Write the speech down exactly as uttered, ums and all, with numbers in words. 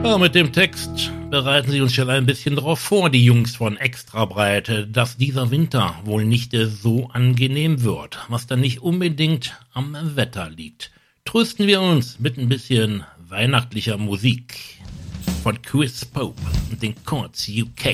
Ja, mit dem Text bereiten sie uns schon ein bisschen darauf vor, die Jungs von Extrabreite, dass dieser Winter wohl nicht so angenehm wird, was dann nicht unbedingt am Wetter liegt. Trösten wir uns mit ein bisschen weihnachtlicher Musik von Chris Pope und den Chords U K.